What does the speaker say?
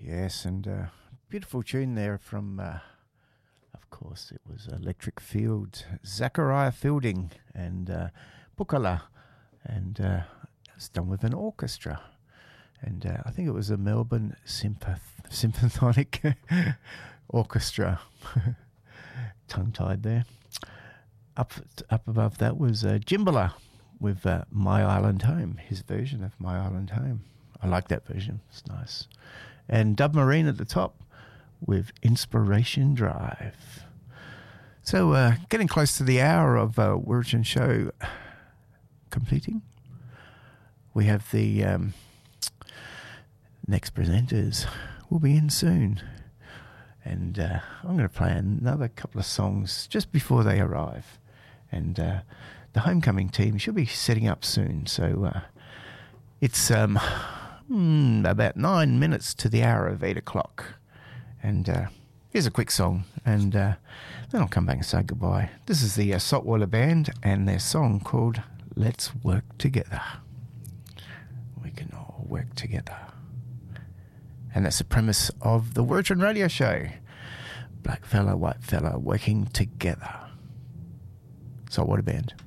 Yes, and beautiful tune there from, of course, it was Electric Fields, Zachariah Fielding and Pukala, and it's done with an orchestra. And I think it was a Melbourne Symphonic Orchestra. Tongue-tied there. Up above that was Jimbala with My Island Home, his version of My Island Home. I like that version. It's nice. And Dub Marine at the top with Inspiration Drive. So getting close to the hour of Wiradjuri Show completing. We have the next presenters will be in soon. And I'm going to play another couple of songs just before they arrive. And the homecoming team should be setting up soon. So it's about 9 minutes to the hour of 8 o'clock. And here's a quick song. And then I'll come back and say goodbye. This is the Saltwater Band and their song called Let's Work Together. We can all work together. And that's the premise of the Wiradjuri Radio Show. Black fella, white fella, working together. Saltwater Band.